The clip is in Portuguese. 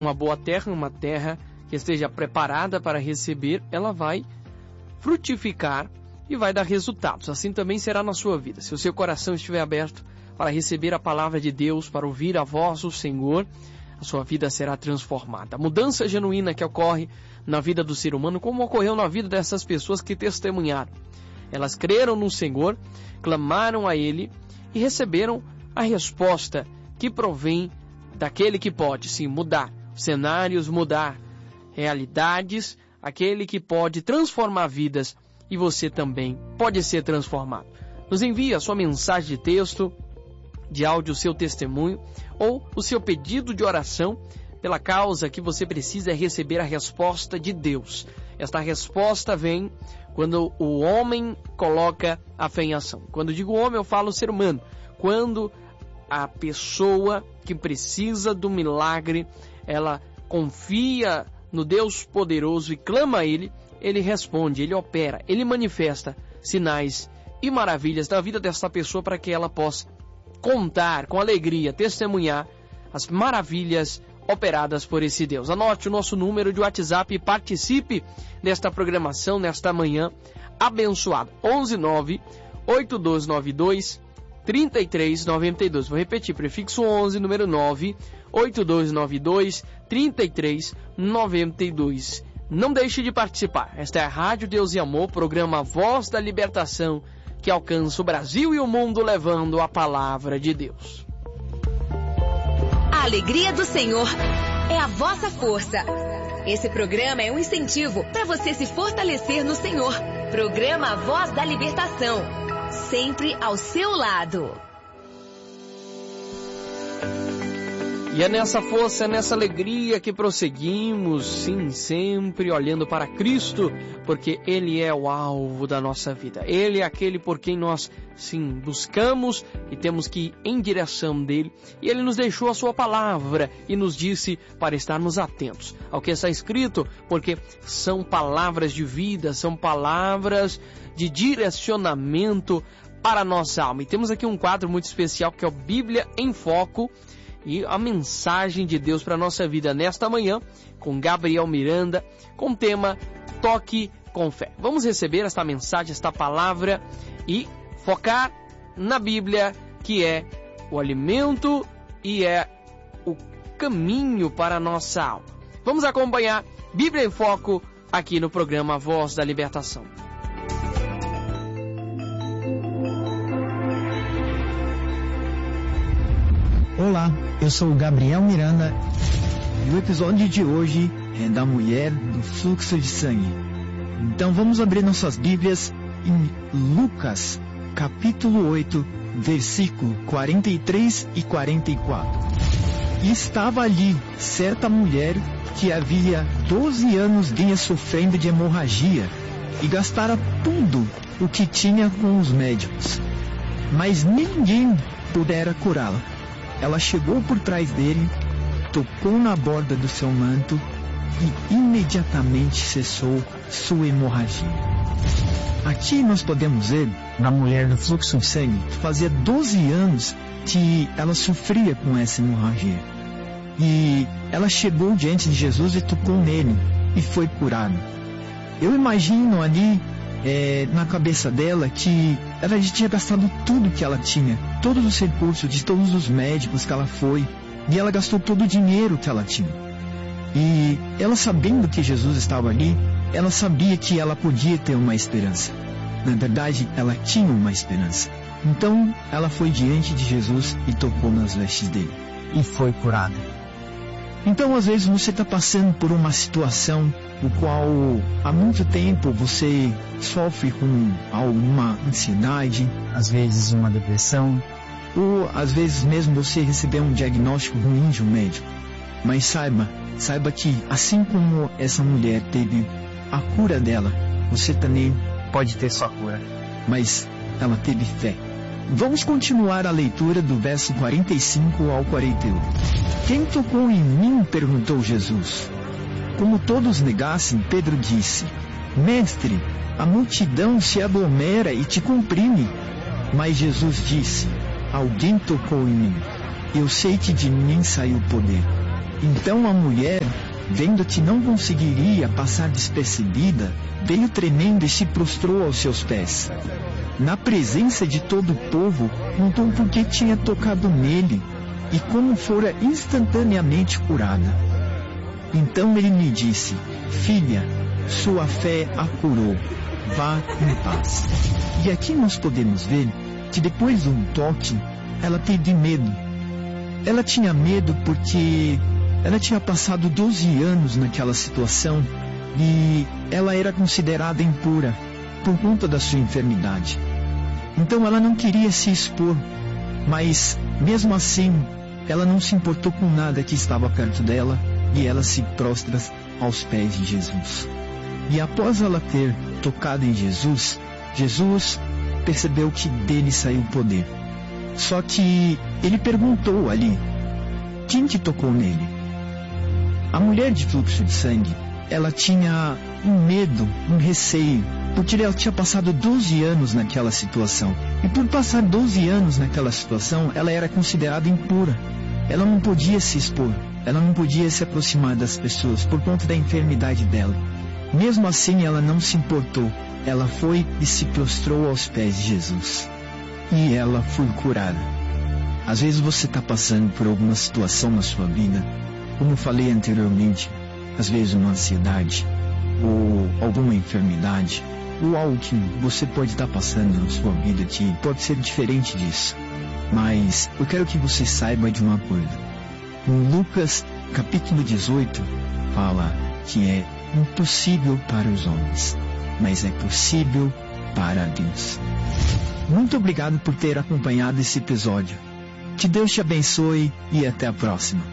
uma boa terra, uma terra que esteja preparada para receber, ela vai frutificar e vai dar resultados. Assim também será na sua vida. Se o seu coração estiver aberto para receber a palavra de Deus, para ouvir a voz do Senhor, a sua vida será transformada. A mudança genuína que ocorre na vida do ser humano, como ocorreu na vida dessas pessoas que testemunharam. Elas creram no Senhor, clamaram a Ele e receberam a resposta que provém daquele que pode, sim, mudar cenários, mudar realidades, aquele que pode transformar vidas, e você também pode ser transformado. Nos envie a sua mensagem de texto, de áudio, o seu testemunho ou o seu pedido de oração pela causa que você precisa receber a resposta de Deus. Esta resposta vem quando o homem coloca a fé em ação. Quando digo homem, eu falo ser humano. Quando a pessoa que precisa do milagre, ela confia no Deus poderoso e clama a Ele, Ele responde, Ele opera, Ele manifesta sinais e maravilhas na vida dessa pessoa para que ela possa contar com alegria, testemunhar as maravilhas operadas por esse Deus. Anote o nosso número de WhatsApp e participe desta programação nesta manhã abençoada. 119-8292-3392. Vou repetir, prefixo 11, número 9-8292-3392. Não deixe de participar. Esta é a Rádio Deus e Amor, programa Voz da Libertação, que alcança o Brasil e o mundo levando a palavra de Deus. A alegria do Senhor é a vossa força. Esse programa é um incentivo para você se fortalecer no Senhor. Programa Voz da Libertação, sempre ao seu lado. E é nessa força, nessa alegria que prosseguimos, sim, sempre olhando para Cristo, porque Ele é o alvo da nossa vida. Ele é aquele por quem nós, sim, buscamos e temos que ir em direção dele. E Ele nos deixou a sua palavra e nos disse para estarmos atentos ao que está escrito, porque são palavras de vida, são palavras de direcionamento para a nossa alma. E temos aqui um quadro muito especial que é o Bíblia em Foco, e a mensagem de Deus para a nossa vida nesta manhã, com Gabriel Miranda, com o tema Toque com Fé. Vamos receber esta mensagem, esta palavra e focar na Bíblia, que é o alimento e é o caminho para a nossa alma. Vamos acompanhar Bíblia em Foco aqui no programa Voz da Libertação. Olá, eu sou o Gabriel Miranda e o episódio de hoje é da mulher do fluxo de sangue. Então vamos abrir nossas Bíblias em Lucas, capítulo 8, versículo 43 e 44. E estava ali certa mulher que havia 12 anos vinha sofrendo de hemorragia e gastara tudo o que tinha com os médicos, mas ninguém pudera curá-la. Ela chegou por trás dele, tocou na borda do seu manto e imediatamente cessou sua hemorragia. Aqui nós podemos ver, na mulher do fluxo de sangue, fazia 12 anos que ela sofria com essa hemorragia. E ela chegou diante de Jesus e tocou nele e foi curada. Eu imagino ali na cabeça dela que ela já tinha gastado tudo que ela tinha, todos os recursos de todos os médicos que ela foi, e ela gastou todo o dinheiro que ela tinha. E ela, sabendo que Jesus estava ali, ela sabia que ela podia ter uma esperança. Na verdade, ela tinha uma esperança. Então ela foi diante de Jesus e tocou nas vestes dele e foi curada. Então, às vezes você está passando por uma situação no qual há muito tempo você sofre com alguma ansiedade, às vezes uma depressão, ou às vezes mesmo você recebeu um diagnóstico ruim de um médico. Mas saiba que assim como essa mulher teve a cura dela, você também pode ter sua cura. Mas ela teve fé. Vamos continuar a leitura do verso 45 ao 41. Quem tocou em mim? Perguntou Jesus. Como todos negassem, Pedro disse: Mestre, a multidão se aglomera e te comprime. Mas Jesus disse: Alguém tocou em mim. Eu sei que de mim saiu poder. Então a mulher, vendo que não conseguiria passar despercebida, veio tremendo e se prostrou aos seus pés. Na presença de todo o povo, contou por que tinha tocado nele e como fora instantaneamente curada. Então ele lhe disse: filha, sua fé a curou, vá em paz. E aqui nós podemos ver que depois de um toque, ela teve medo. Ela tinha medo porque ela tinha passado 12 anos naquela situação e ela era considerada impura por conta da sua enfermidade. Então ela não queria se expor, mas mesmo assim ela não se importou com nada que estava perto dela e ela se prostra aos pés de Jesus. E após ela ter tocado em Jesus, Jesus percebeu que dele saiu poder. Só que ele perguntou ali: quem que tocou nele? A mulher de fluxo de sangue, ela tinha um medo, um receio, porque ela tinha passado 12 anos naquela situação. E por passar 12 anos naquela situação, ela era considerada impura. Ela não podia se expor, ela não podia se aproximar das pessoas por conta da enfermidade dela. Mesmo assim, ela não se importou. Ela foi e se prostrou aos pés de Jesus. E ela foi curada. Às vezes você está passando por alguma situação na sua vida, como eu falei anteriormente, às vezes uma ansiedade, ou alguma enfermidade, ou algo que você pode estar passando na sua vida que pode ser diferente disso. Mas eu quero que você saiba de uma coisa. Em Lucas capítulo 18 fala que é impossível para os homens, mas é possível para Deus. Muito obrigado por ter acompanhado esse episódio. Que Deus te abençoe e até a próxima.